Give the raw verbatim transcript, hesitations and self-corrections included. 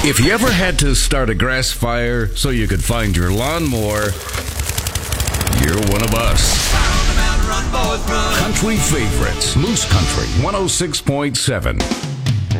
If you ever had to start a grass fire so you could find your lawnmower, you're one of us. Country favorites, Moose Country one oh six point seven.